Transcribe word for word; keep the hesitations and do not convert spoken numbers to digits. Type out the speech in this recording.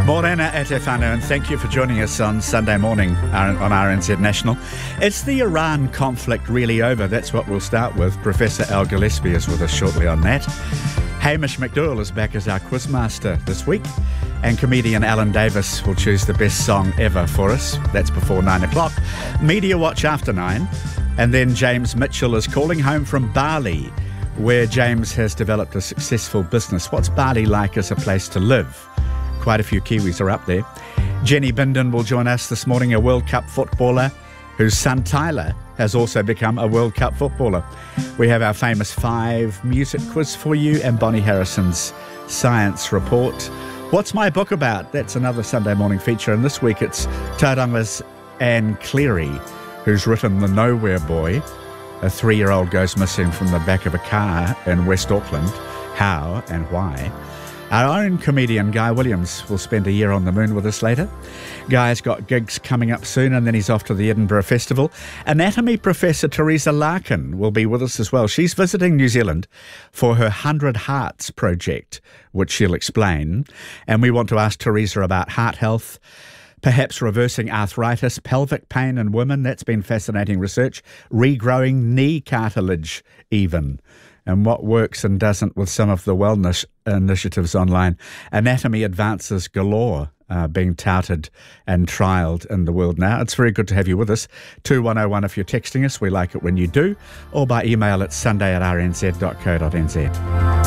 Morena e te whānau, and thank you for joining us on Sunday morning on R N Z National. Is the Iran conflict really over? That's what we'll start with. Professor Al Gillespie is with us shortly on that. Hamish McDowell is back as our quizmaster this week, and comedian Alan Davis will choose the best song ever for us. That's before nine o'clock. Media Watch after nine, and then James Mitchell is calling home from Bali, where James has developed a successful business. What's Bali like as a place to live? Quite a few Kiwis are up there. Jenny Bindon will join us this morning, a World Cup footballer whose son Tyler has also become a World Cup footballer. We have our famous five music quiz for you and Bonnie Harrison's science report. What's my book about? That's another Sunday morning feature, and this week it's Tauranga's Anne Cleary, who's written The Nowhere Boy. A three-year-old goes missing from the back of a car in West Auckland. How and why? Our own comedian Guy Williams will spend a year on the moon with us later. Guy's got gigs coming up soon, and then he's off to the Edinburgh Festival. Anatomy professor Teresa Larkin will be with us as well. She's visiting New Zealand for her one hundred Hearts project, which she'll explain. And we want to ask Teresa about heart health, perhaps reversing arthritis, pelvic pain in women. That's been fascinating research. Regrowing knee cartilage even. And what works and doesn't with some of the wellness initiatives online. Anatomy advances galore uh, being touted and trialled in the world now. It's very good to have you with us. two one oh one if you're texting us. We like it when you do. Or by email at sunday at r n z dot co dot n z.